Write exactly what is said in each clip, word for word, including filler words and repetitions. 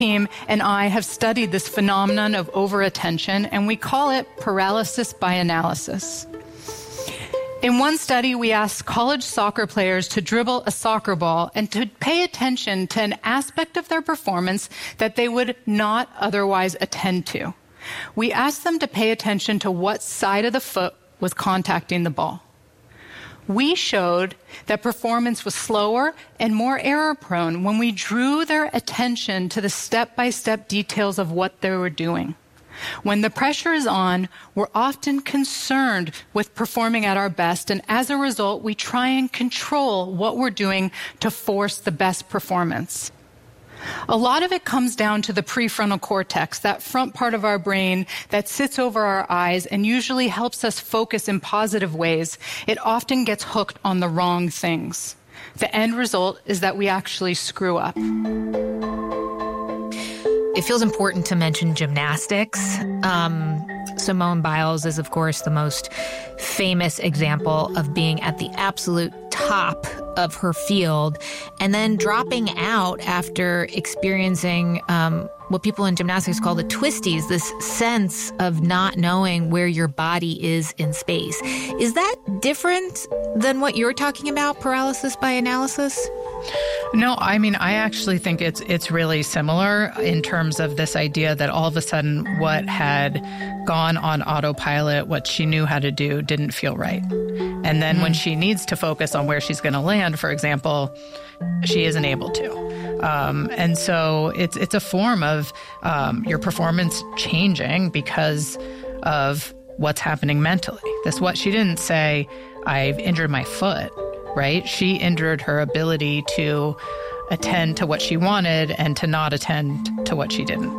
team and I have studied this phenomenon of overattention, and we call it paralysis by analysis. In one study, we asked college soccer players to dribble a soccer ball and to pay attention to an aspect of their performance that they would not otherwise attend to. We asked them to pay attention to what side of the foot was contacting the ball. We showed that performance was slower and more error-prone when we drew their attention to the step-by-step details of what they were doing. When the pressure is on, we're often concerned with performing at our best, and as a result, we try and control what we're doing to force the best performance. A lot of it comes down to the prefrontal cortex, that front part of our brain that sits over our eyes and usually helps us focus in positive ways. It often gets hooked on the wrong things. The end result is that we actually screw up. It feels important to mention gymnastics. Um, Simone Biles is, of course, the most famous example of being at the absolute top of her field and then dropping out after experiencing um, what people in gymnastics call the twisties, this sense of not knowing where your body is in space. Is that different than what you're talking about, paralysis by analysis? No, I mean, I actually think it's it's really similar in terms of this idea that all of a sudden what had gone on autopilot, what she knew how to do, didn't feel right. And then mm-hmm. when she needs to focus on where she's going to land, for example, she isn't able to. Um, and so it's it's a form of um, your performance changing because of what's happening mentally. This what she didn't say, I've injured my foot. Right? She injured her ability to attend to what she wanted and to not attend to what she didn't.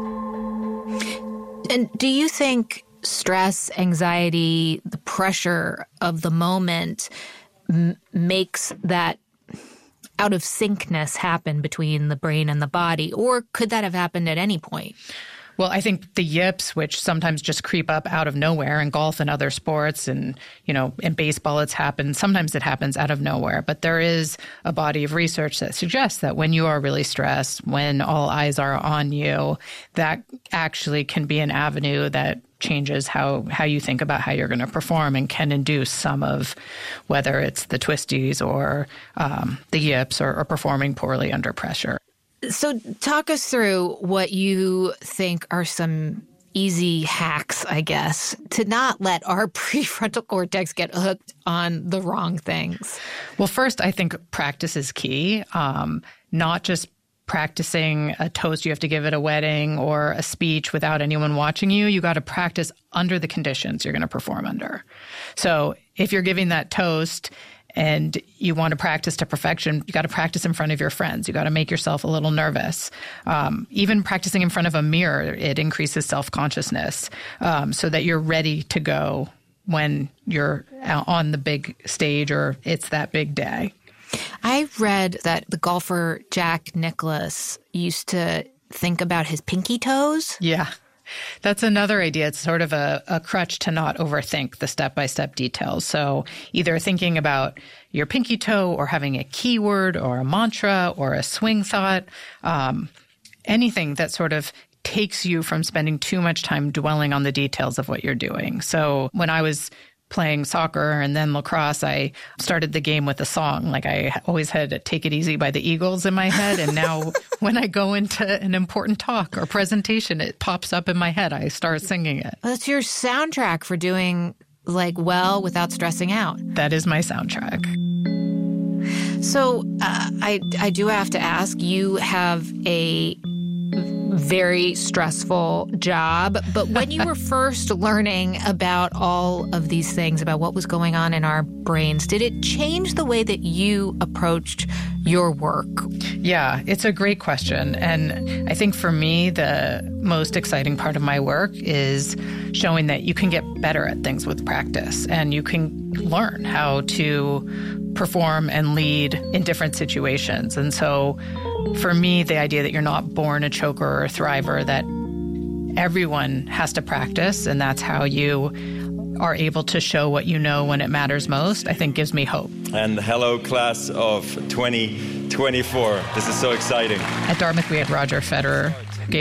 And do you think stress, anxiety, the pressure of the moment m- makes that out of syncness happen between the brain and the body? Or could that have happened at any point? Well, I think the yips, which sometimes just creep up out of nowhere in golf and other sports, and, you know, in baseball it's happened. Sometimes it happens out of nowhere. But there is a body of research that suggests that when you are really stressed, when all eyes are on you, that actually can be an avenue that changes how, how you think about how you're going to perform and can induce some of whether it's the twisties or um, the yips or, or performing poorly under pressure. So talk us through what you think are some easy hacks, I guess, to not let our prefrontal cortex get hooked on the wrong things. Well, first, I think practice is key, um, not just practicing a toast you have to give at a wedding or a speech without anyone watching you. You got to practice under the conditions you're going to perform under. So if you're giving that toast and you want to practice to perfection, you got to practice in front of your friends. You got to make yourself a little nervous. Um, even practicing in front of a mirror, it increases self-consciousness um, so that you're ready to go when you're on the big stage or it's that big day. I read that the golfer Jack Nicklaus used to think about his pinky toes. Yeah. That's another idea. It's sort of a, a crutch to not overthink the step-by-step details. So either thinking about your pinky toe or having a keyword or a mantra or a swing thought, um, anything that sort of takes you from spending too much time dwelling on the details of what you're doing. So when I was playing soccer and then lacrosse, I started the game with a song. Like I always had Take It Easy by the Eagles in my head. And now when I go into an important talk or presentation, it pops up in my head. I start singing it. That's your soundtrack for doing like well without stressing out. That is my soundtrack. So uh, I, I do have to ask, you have a very stressful job. But when you were first learning about all of these things, about what was going on in our brains, did it change the way that you approached your work? Yeah, it's a great question. And I think for me, the most exciting part of my work is showing that you can get better at things with practice and you can learn how to perform and lead in different situations. And so for me, the idea that you're not born a choker or a thriver, that everyone has to practice, and that's how you are able to show what you know when it matters most, I think gives me hope. And hello, class of twenty twenty-four. This is so exciting. At Dartmouth, we had Roger Federer